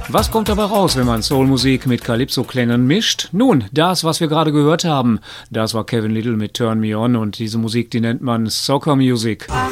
Was kommt dabei raus, wenn man Soulmusik mit Calypso-Klängen mischt? Nun, das, was wir gerade gehört haben, das war Kevin Lyttle mit Turn Me On und diese Musik, die nennt man Soca Music.